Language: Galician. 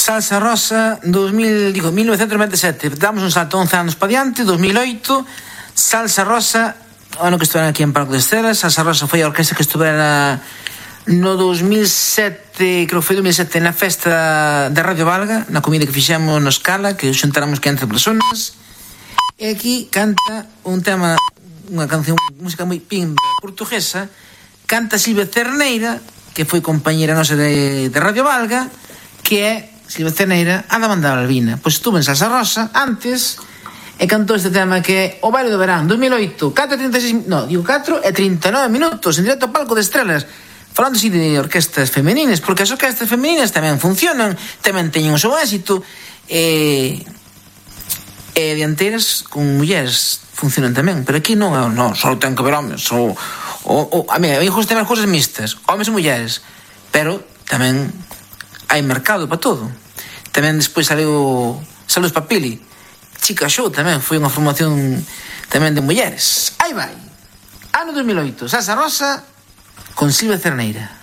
Salsa Rosa 1997. Damos un salto 11 anos para diante, 2008. Salsa Rosa, ano que estuveran aquí en Parque de Esteras. Salsa Rosa foi a orquesta que estuvera no 2007, creo que foi 2007, na festa da Radio Valga, na comida que fixemos no Scala, que xuntáramos 500 personas. E aquí canta un tema, unha canción, música moi pimba portuguesa. Canta Silvia Cerneira, que foi compañera nosa de Radio Valga, que é Silvia Cerneira, a da Banda Albina. Pois estuve en Salsa Rosa antes e cantou este tema que é O Baile do Verán, 2008, 4 e 39 minutos, en directo ao Palco de Estrelas, falando así de orquestas femeninas, porque as orquestas femeninas tamén funcionan, tamén teñen o seu éxito, e dianteiras con mulleres funcionan tamén, pero aquí non só ten que ver homes, a mí gusta as cousas mixtas, homes e mulleres, pero tamén hai mercado para todo. Tamén despois saliu Salus Papili, Chica Show tamén foi unha formación tamén de mulleres. Aí vai, ano 2008, Salsa Rosa con Silvia Cerneira.